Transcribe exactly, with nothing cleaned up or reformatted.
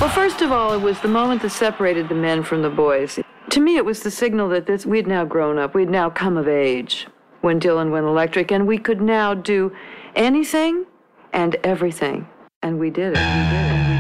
Well, first of all, it was the moment that separated the men from the boys. To me, it was the signal that this, we'd now grown up. We'd now come of age when Dylan went electric, and we could now do anything and everything. And we did it. We did it.